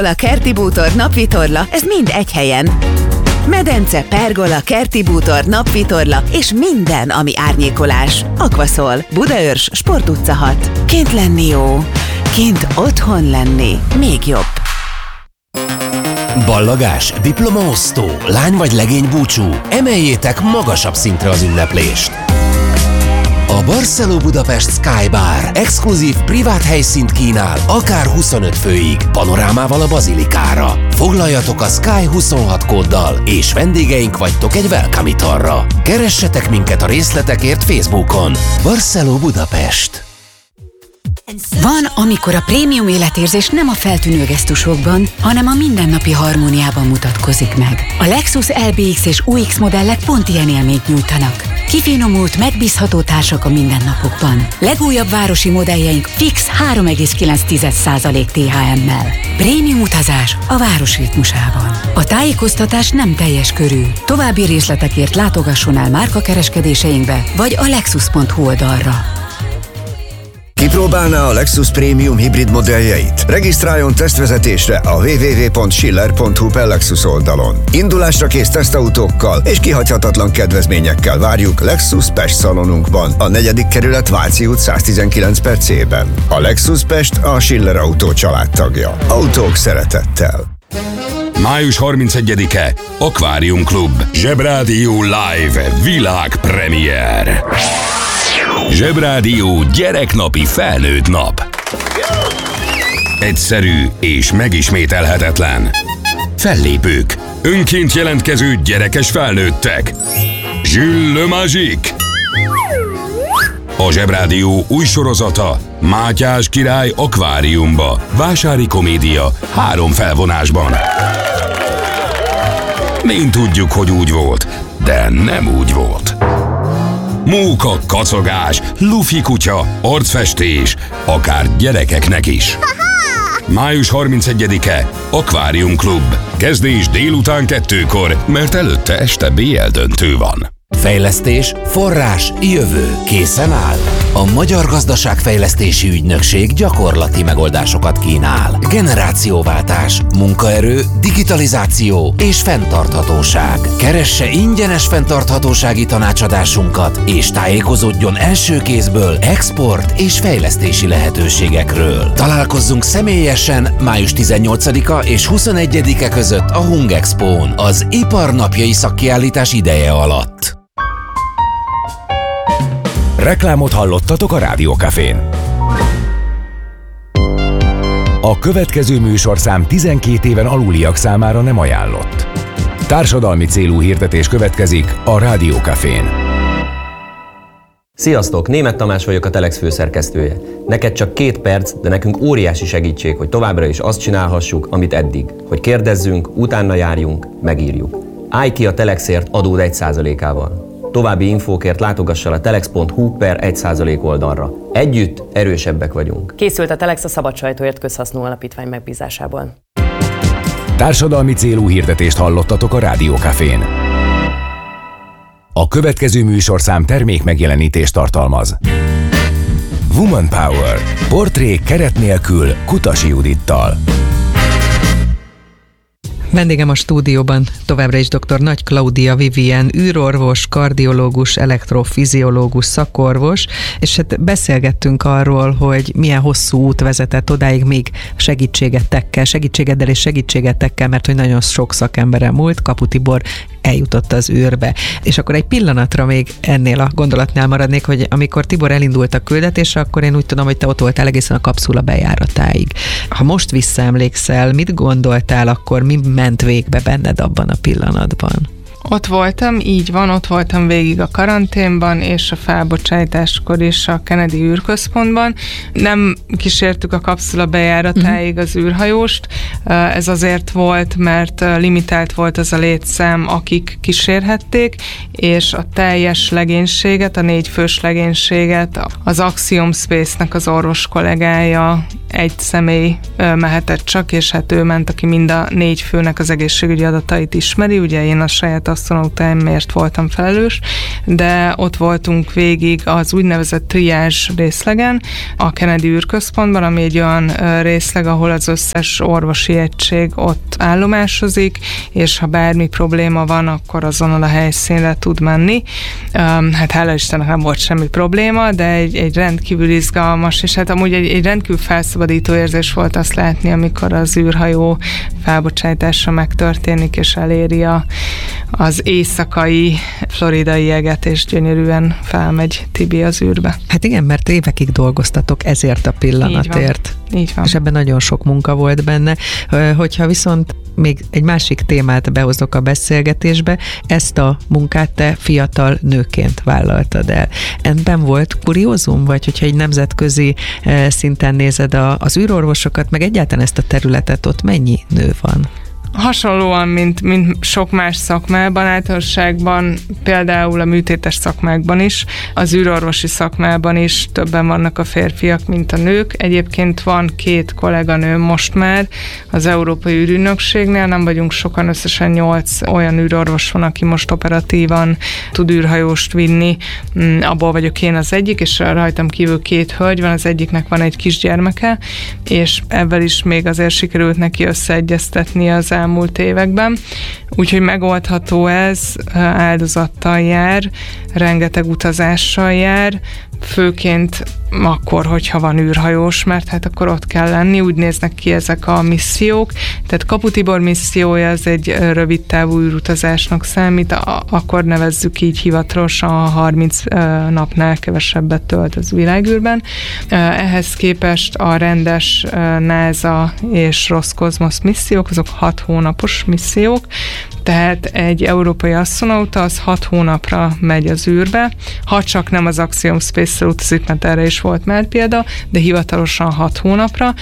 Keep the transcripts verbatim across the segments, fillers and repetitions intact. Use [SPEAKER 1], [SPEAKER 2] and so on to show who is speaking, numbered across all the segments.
[SPEAKER 1] A kerti bútor, napvitorla, ez mind egy helyen. Medence, pergola, kerti bútor, napvitorla és minden, ami árnyékolás. Aquaszol, Budaörs, Sport utca hat. Kint lenni jó, kint otthon lenni még jobb.
[SPEAKER 2] Ballagás, diplomaosztó, lány vagy legény búcsú, emeljétek magasabb szintre az ünneplést. A Barceló Budapest Sky Bar exkluzív privát helyszínt kínál, akár huszonöt főig, panorámával a bazilikára. Foglaljatok a Sky huszonhat kóddal, és vendégeink vagytok egy welcome italra. Keressetek minket a részletekért Facebookon. Barceló Budapest.
[SPEAKER 3] Van, amikor a prémium életérzés nem a feltűnő gesztusokban, hanem a mindennapi harmóniában mutatkozik meg. A Lexus el bé iksz és u iksz modellek pont ilyen élményt nyújtanak. Kifinomult, megbízható társak a mindennapokban. Legújabb városi modelljeink fix három egész kilenc százalék té há emmel. Prémium utazás a város ritmusában. A tájékoztatás nem teljes körű. További részletekért látogasson el márkakereskedéseinkbe, vagy a lexus pont hu oldalra.
[SPEAKER 4] Kipróbálná a Lexus Premium hibrid modelljeit? Regisztráljon tesztvezetésre a double-u double-u double-u pont schiller pont hu per Lexus oldalon. Indulásra kész tesztautókkal és kihagyhatatlan kedvezményekkel várjuk Lexus Pest szalonunkban, a negyedik kerület Váci út száztizenkilenc per C-ben. A Lexus Pest a Schiller Autó családtagja. Autók szeretettel.
[SPEAKER 5] május harmincegyedike Aquarium Klub Zsebrádió Live világpremiér. Zsebrádió gyereknapi felnőtt nap. Egyszerű és megismételhetetlen. Fellépők, önként jelentkező gyerekes felnőttek. Jules Le Magique. A Zsebrádió új sorozata Mátyás király akváriumba. Vásári komédia három felvonásban. Mind tudjuk, hogy úgy volt, de nem úgy volt. Móka, kacogás, lufi kutya, arcfestés, akár gyerekeknek is. május harmincegyedike Aquarium Klub. Kezdés délután kettőkor, mert előtte este bé el döntő van.
[SPEAKER 2] Fejlesztés, forrás, jövő. Készen áll? A Magyar Gazdaságfejlesztési Ügynökség gyakorlati megoldásokat kínál. Generációváltás, munkaerő, digitalizáció és fenntarthatóság. Keresse ingyenes fenntarthatósági tanácsadásunkat, és tájékozódjon első kézből export és fejlesztési lehetőségekről. Találkozzunk személyesen május tizennyolcadika és huszonegyedike között a Hungexpón, az Iparnapjai szakkiállítás ideje alatt.
[SPEAKER 6] Reklámot hallottatok a Rádió Cafén. A következő műsorszám tizenkét éven aluliak számára nem ajánlott. Társadalmi célú hirdetés következik a Rádió Cafén.
[SPEAKER 7] Sziasztok! Németh Tamás vagyok, a Telex főszerkesztője. Neked csak két perc, de nekünk óriási segítség, hogy továbbra is azt csinálhassuk, amit eddig. Hogy kérdezzünk, utána járjunk, megírjuk. Állj ki a Telexért adód egy százalékával. További infókért látogass el a telex pont hu per egy százalék oldalra. Együtt erősebbek vagyunk.
[SPEAKER 8] Készült a Telex a Szabad Sajtóért Közhasznú Alapítvány megbízásából.
[SPEAKER 6] Társadalmi célú hirdetést hallottatok a Rádió Cafén. A következő műsorszám termék megjelenítést tartalmaz. Woman Power. Portré keret nélkül Kutasi Judittal.
[SPEAKER 9] Vendégem a stúdióban továbbra is dr. Nagy Klaudia Vivien, űrorvos, kardiológus, elektrofiziológus, szakorvos, és hát beszélgettünk arról, hogy milyen hosszú út vezetett odáig, még segítségetekkel, segítségeddel és segítségetekkel, mert hogy nagyon sok szakembere múlt, Kapu Tibor eljutott az űrbe. És akkor egy pillanatra még ennél a gondolatnál maradnék, hogy amikor Tibor elindult a küldetésre, akkor én úgy tudom, hogy te ott voltál egészen a kapszula bejáratáig. Ha most visszaemlékszel, mit gondoltál akkor, mi ment végbe benned abban a pillanatban?
[SPEAKER 10] Ott voltam, így van, ott voltam végig a karanténban, és a felbocsájtáskor is a Kennedy űrközpontban. Nem kísértük a kapszula bejáratáig az űrhajóst, ez azért volt, mert limitált volt az a létszám, akik kísérhették, és a teljes legénységet, a négy fős legénységet az Axiom Space-nek az orvos kollégája egy személy mehetett csak, és hát ő ment, aki mind a négy főnek az egészségügyi adatait ismeri, ugye én a saját asztronautáimért voltam felelős, de ott voltunk végig az úgynevezett triázs részlegen, a Kennedy űrközpontban, ami egy olyan részleg, ahol az összes orvosi egység ott állomásozik, és ha bármi probléma van, akkor azonnal a helyszínre tud menni. Hát hála Istennek nem volt semmi probléma, de egy, egy rendkívül izgalmas, és hát amúgy egy, egy rendkívül felszabadító érzés volt azt látni, amikor az űrhajó felbocsátása megtörténik, és eléri a, az éjszakai floridai jeget, és gyönyörűen felmegy Tibi az űrbe.
[SPEAKER 9] Hát igen, mert évekig dolgoztatok ezért a pillanatért.
[SPEAKER 10] Így van. Így van.
[SPEAKER 9] És ebben nagyon sok munka volt benne. Hogyha viszont még egy másik témát behozok a beszélgetésbe, ezt a munkát te fiatal nőként vállaltad el. Ebben volt kuriózum, vagy hogyha egy nemzetközi szinten nézed az űrorvosokat, meg egyáltalán ezt a területet, ott mennyi nő van?
[SPEAKER 10] Hasonlóan, mint, mint sok más szakmában, általánosságban, például a műtétes szakmákban is, az űrorvosi szakmában is többen vannak a férfiak, mint a nők. Egyébként van két kolléganő most már az Európai űrügynökségnél, nem vagyunk sokan, összesen nyolc olyan űrorvos van, aki most operatívan tud űrhajóst vinni. Abból vagyok én az egyik, és rajtam kívül két hölgy van, az egyiknek van egy kisgyermeke, és ebben is még azért sikerült neki összeegyeztetni az elmúlt években. Úgyhogy megoldható ez, áldozattal jár, rengeteg utazással jár, főként akkor, hogyha van űrhajós, mert hát akkor ott kell lenni, úgy néznek ki ezek a missziók. Tehát Kapu Tibor missziója az egy rövid távú űrutazásnak számít, akkor nevezzük így hivatalosan, a harminc napnál kevesebbet tölt az világűrben. Ehhez képest a rendes NASA és Roszkozmosz missziók, azok hat hónapos missziók, tehát egy európai asztronauta az hat hónapra megy az űrbe, ha csak nem az Axiom Space-szel utazik, mert erre is volt már példa, de hivatalosan hat hónapra,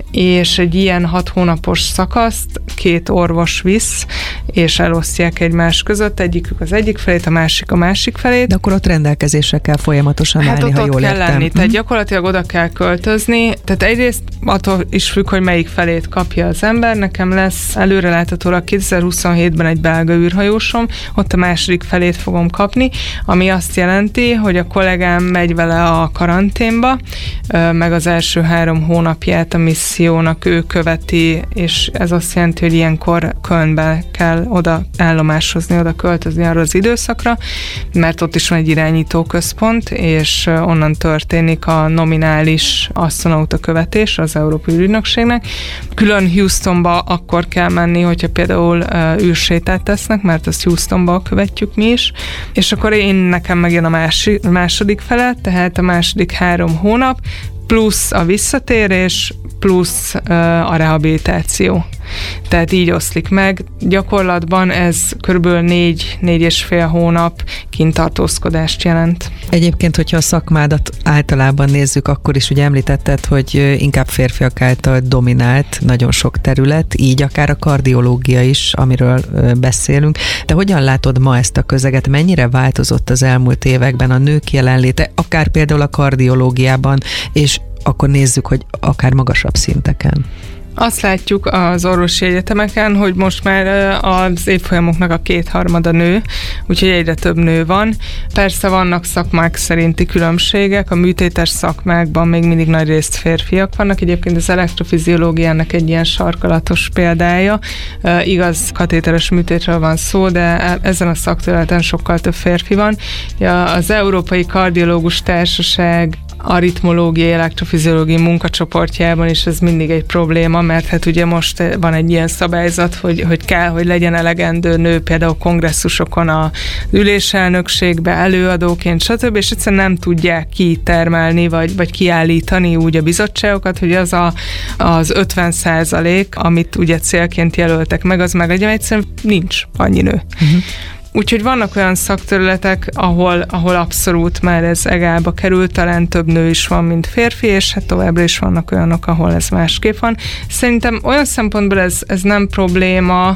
[SPEAKER 10] és egy ilyen hat hónapos szakaszt két orvos visz, és elosztják egymás között, egyikük az egyik felét, a másik a másik felét.
[SPEAKER 9] De akkor ott rendelkezésre kell folyamatosan
[SPEAKER 10] hát
[SPEAKER 9] állni,
[SPEAKER 10] ott
[SPEAKER 9] ha
[SPEAKER 10] ott
[SPEAKER 9] jól
[SPEAKER 10] kell
[SPEAKER 9] értem.
[SPEAKER 10] lenni, tehát gyakorlatilag oda kell költözni, tehát egyrészt attól is függ, hogy melyik felét kapja az ember. Nekem lesz előreláthatólag kétezer-huszonhétben egy belga űrhajósom, ott a második felét fogom kapni, ami azt jelenti, hogy a kollégám megy vele a karanténba, meg az első három hónapját a missziónak ő követi, és ez azt jelenti, hogy ilyenkor Kölnbe kell oda állomásozni, oda költözni arra az időszakra, mert ott is van egy irányító központ, és onnan történik a nominális asztronauta követés az Európai űrügynökségnek. Külön Houstonba akkor kell menni, hogyha például űrsétát tesznek, mert azt Houstonba követjük mi is, és akkor én nekem megjön a mási, második fele, tehát a második három hónap, plusz a visszatérés, plusz uh, a rehabilitáció. Tehát így oszlik meg. Gyakorlatban ez körülbelül négy, négy és fél hónap kintartózkodást jelent.
[SPEAKER 9] Egyébként, hogyha a szakmádat általában nézzük, akkor is ugye említetted, hogy inkább férfiak által dominált nagyon sok terület, így akár a kardiológia is, amiről beszélünk. De hogyan látod ma ezt a közeget? Mennyire változott az elmúlt években a nők jelenléte, akár például a kardiológiában, és akkor nézzük, hogy akár magasabb szinteken.
[SPEAKER 10] Azt látjuk az orvosi egyetemeken, hogy most már az évfolyamoknak a kétharmada nő, úgyhogy egyre több nő van. Persze vannak szakmák szerinti különbségek, a műtétes szakmákban még mindig nagy részt férfiak vannak, egyébként az elektrofiziológiának egy ilyen sarkalatos példája. Igaz, katéteres műtétről van szó, de ezen a szakterületen sokkal több férfi van. Az Európai Kardiológus Társaság aritmológiai, elektrofiziológiai munkacsoportjában is ez mindig egy probléma, mert hát ugye most van egy ilyen szabályzat, hogy, hogy kell, hogy legyen elegendő nő például kongresszusokon a üléselnökségbe, előadóként, stb. És egyszerűen nem tudják kitermelni, vagy, vagy kiállítani úgy a bizottságokat, hogy az a, az ötven százalék, amit ugye célként jelöltek meg, az meg legyen, egyszerűen nincs annyi nő. Uh-huh. Úgyhogy vannak olyan szakterületek, ahol, ahol abszolút már ez egálba került, talán több nő is van, mint férfi, és hát továbbra is vannak olyanok, ahol ez másképp van. Szerintem olyan szempontból ez, ez nem probléma,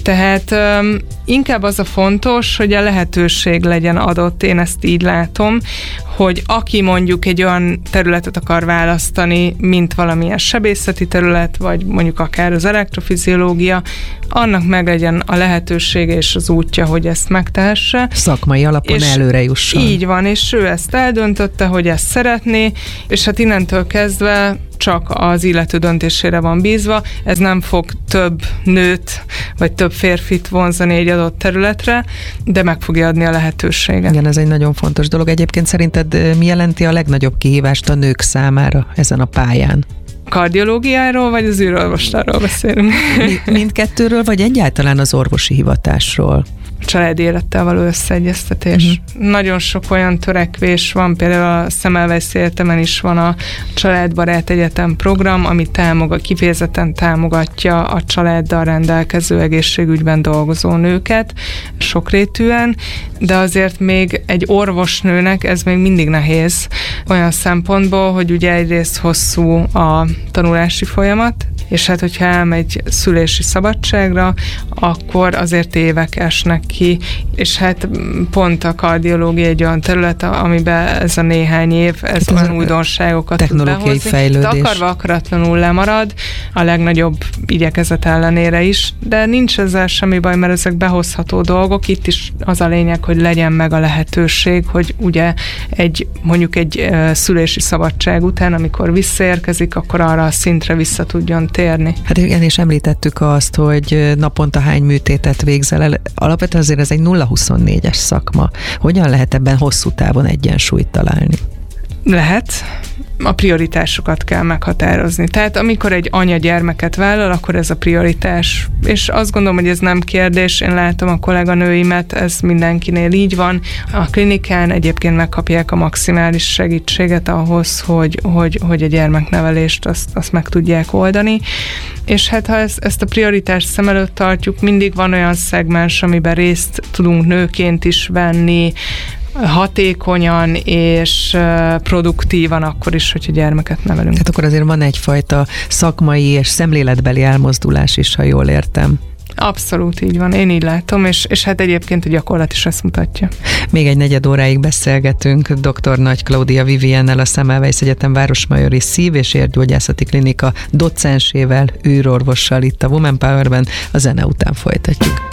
[SPEAKER 10] Tehát um, inkább az a fontos, hogy a lehetőség legyen adott, én ezt így látom, hogy aki mondjuk egy olyan területet akar választani, mint valamilyen sebészeti terület, vagy mondjuk akár az elektrofiziológia, annak meg legyen a lehetősége és az útja, hogy ezt megtehesse.
[SPEAKER 9] Szakmai alapon és előre jusson.
[SPEAKER 10] Így van, és ő ezt eldöntötte, hogy ezt szeretné, és hát innentől kezdve csak az illető döntésére van bízva, ez nem fog több nőt, vagy több férfit vonzani egy adott területre, de meg fogja adni a lehetőséget.
[SPEAKER 9] Igen, ez egy nagyon fontos dolog. Egyébként szerinted mi jelenti a legnagyobb kihívást a nők számára ezen a pályán?
[SPEAKER 10] Kardiológiáról, vagy az űrorvostáról beszélünk?
[SPEAKER 9] Mindkettőről, vagy egyáltalán az orvosi hivatásról?
[SPEAKER 10] A családi élettel való összeegyeztetés. Uh-huh. Nagyon sok olyan törekvés van, például a Semmelweis Egyetemen is van a Családbarát Egyetem program, ami támogat, kifejezetten támogatja a családdal rendelkező egészségügyben dolgozó nőket, sokrétűen, de azért még egy orvosnőnek ez még mindig nehéz olyan szempontból, hogy ugye egyrészt hosszú a tanulási folyamat, és hát hogyha elmegy szülési szabadságra, akkor azért évek esnek ki, és hát pont a kardiológia egy olyan terület, amiben ez a néhány év, ez hát olyan újdonságokat
[SPEAKER 9] technológiai
[SPEAKER 10] tud behozni.
[SPEAKER 9] fejlődés.
[SPEAKER 10] De akarva akaratlanul lemarad, a legnagyobb igyekezet ellenére is, de nincs ezzel semmi baj, mert ezek behozható dolgok, itt is az a lényeg, hogy legyen meg a lehetőség, hogy ugye egy, mondjuk egy szülési szabadság után, amikor visszaérkezik, akkor arra a szintre vissza tudjon térni.
[SPEAKER 9] Hát igen, és említettük azt, hogy naponta hány műtétet végzel el. Alapvetően azért ez egy nulla huszonnégyes szakma. Hogyan lehet ebben hosszú távon egyensúlyt találni?
[SPEAKER 10] Lehet. A prioritásokat kell meghatározni. Tehát amikor egy anya gyermeket vállal, akkor ez a prioritás. És azt gondolom, hogy ez nem kérdés. Én látom a kolléganőimet, ez mindenkinél így van. A klinikán egyébként megkapják a maximális segítséget ahhoz, hogy, hogy, hogy a gyermeknevelést azt, azt meg tudják oldani. És hát ha ezt, ezt a prioritást szem előtt tartjuk, mindig van olyan szegmens, amiben részt tudunk nőként is venni, hatékonyan és produktívan akkor is, hogyha gyermeket nevelünk.
[SPEAKER 9] Tehát akkor azért van egyfajta szakmai és szemléletbeli elmozdulás is, ha jól értem.
[SPEAKER 10] Abszolút így van, én így látom, és, és hát egyébként a gyakorlat is ezt mutatja.
[SPEAKER 9] Még egy negyed óráig beszélgetünk dr. Nagy Klaudia Viviennel, a Semmelweis Egyetem Városmajori Szív- és Érgyógyászati Klinika docensével, űrorvossal itt a Woman Powerben, a zene után folytatjuk.